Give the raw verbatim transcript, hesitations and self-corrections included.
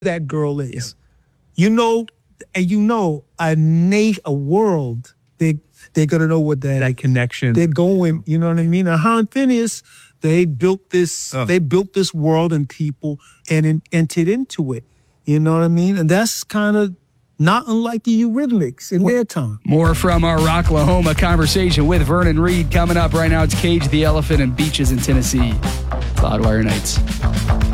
that girl is. You know, and you know, a na- a world, they, they're going to know what that, that connection. They're going, you know what I mean? Now, Han Phineas, they built this, Oh. they built this world and people and in, entered into it. You know what I mean? And that's kind of not unlike the Eurythmics in their time. More from our Rocklahoma conversation with Vernon Reid coming up right now. It's Cage the Elephant and Beaches in Tennessee. Loudwire Nights.